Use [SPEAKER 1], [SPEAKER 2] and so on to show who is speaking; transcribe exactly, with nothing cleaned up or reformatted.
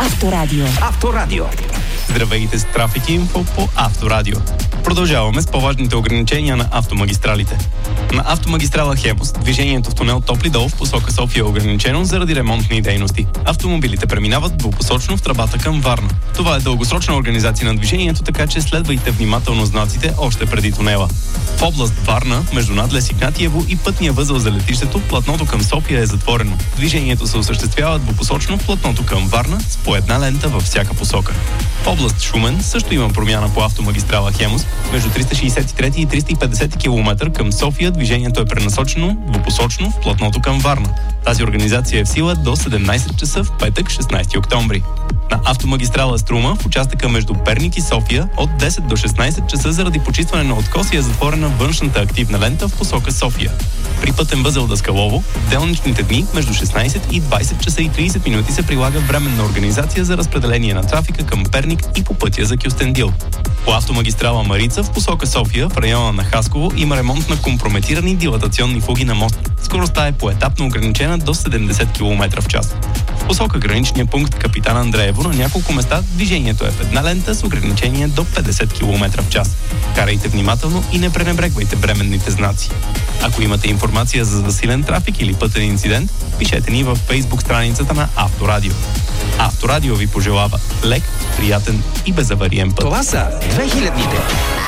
[SPEAKER 1] Авторадио.
[SPEAKER 2] Авторадио.
[SPEAKER 3] Здравейте с Трафик Инфо по Авторадио. Продължаваме с по-важните ограничения на автомагистралите. На автомагистрала Хемус движението в тунел Топли дол в посока София е ограничено заради ремонтни дейности. Автомобилите преминават двупосочно в тръбата към Варна. Това е дългосрочна организация на движението, така че следвайте внимателно знаците още преди тунела. В област Варна, между надлез Игнатиево и пътния възел за летището, платното към София е затворено. Движението се осъществява двупосочно в платното към Варна с по една лента във всяка посока. В област Шумен също има промяна по автомагистрала Хемус. Между триста шейсет и трети и триста и петдесети километър към София движението е пренасочено двупосочно в платното към Варна. Тази организация е в сила до седемнайсет часа в петък, шестнайсети октомври. На автомагистрала Струма в участъка между Перник и София от десет до шестнайсет часа заради почистване на откоси е затворена външната активна лента в посока София. При пътен възел Даскалово в делничните дни между шестнайсет и двайсет часа и трийсет минути се прилага временна организация за разпределение на трафика към Перник и по пътя за Кюстендил. По автомагистрала Марица в посока София в района на Хасково има ремонт на компрометирани дилатационни фуги на мост. Скоростта е поетапно ограничена до седемдесет километра в час. В посока граничния пункт Капитан Андреево на няколко места движението е в една лента с ограничение до петдесет километра в час. Карайте внимателно и не пренебрегвайте временните знаци. Ако имате информация за засилен трафик или пътен инцидент, пишете ни във Facebook страницата на Авторадио. Авторадио ви пожелава лек, приятен и безавариен път.
[SPEAKER 2] Това са две хилядните.